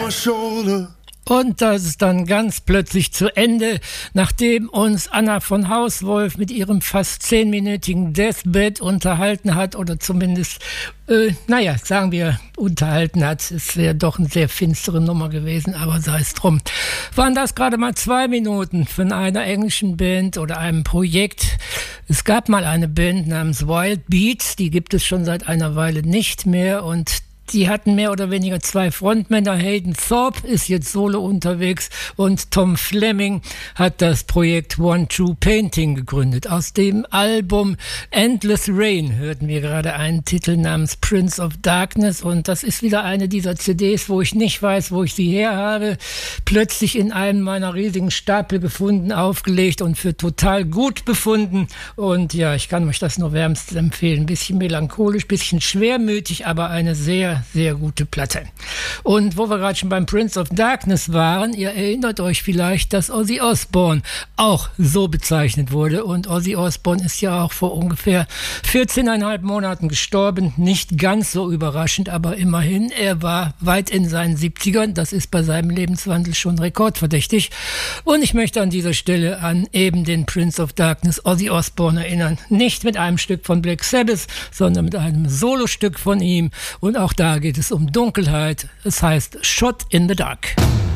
my shoulder. Und das ist dann ganz plötzlich zu Ende, nachdem uns Anna von Hauswolf mit ihrem fast 10-minütigen Deathbed unterhalten hat oder zumindest, sagen wir, unterhalten hat. Es wäre doch eine sehr finstere Nummer gewesen, aber sei es drum. Waren das gerade mal 2 Minuten von einer englischen Band oder einem Projekt. Es gab mal eine Band namens Wild Beats, die gibt es schon seit einer Weile nicht mehr und die hatten mehr oder weniger 2 Frontmänner. Hayden Thorpe ist jetzt solo unterwegs und Tom Fleming hat das Projekt One True Painting gegründet. Aus dem Album Endless Rain hörten wir gerade einen Titel namens Prince of Darkness und das ist wieder eine dieser CDs, wo ich nicht weiß, wo ich sie her habe. Plötzlich in einem meiner riesigen Stapel gefunden, aufgelegt und für total gut befunden. Und ja, ich kann euch das nur wärmstens empfehlen. Ein bisschen melancholisch, ein bisschen schwermütig, aber eine sehr, sehr gute Platte. Und wo wir gerade schon beim Prince of Darkness waren, ihr erinnert euch vielleicht, dass Ozzy Osbourne auch so bezeichnet wurde. Und Ozzy Osbourne ist ja auch vor ungefähr 14,5 Monaten gestorben. Nicht ganz so überraschend, aber immerhin. Er war weit in seinen 70ern. Das ist bei seinem Lebenswandel schon rekordverdächtig. Und ich möchte an dieser Stelle an eben den Prince of Darkness, Ozzy Osbourne, erinnern. Nicht mit einem Stück von Black Sabbath, sondern mit einem Solostück von ihm. Und auch da geht es um Dunkelheit. Es heißt Shot in the Dark.